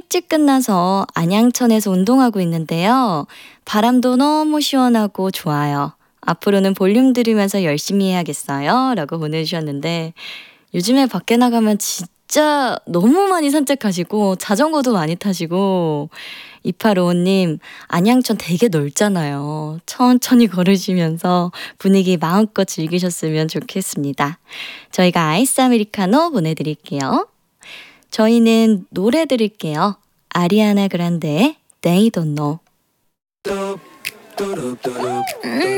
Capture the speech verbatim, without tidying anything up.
일찍 끝나서 안양천에서 운동하고 있는데요. 바람도 너무 시원하고 좋아요. 앞으로는 볼륨 들으면서 열심히 해야겠어요. 라고 보내주셨는데 요즘에 밖에 나가면 진짜 너무 많이 산책하시고 자전거도 많이 타시고 이팔오오님 안양천 되게 넓잖아요. 천천히 걸으시면서 분위기 마음껏 즐기셨으면 좋겠습니다. 저희가 아이스 아메리카노 보내드릴게요. 저희는 노래 들을게요. 아리아나 그란데의 They Don't Know. 음.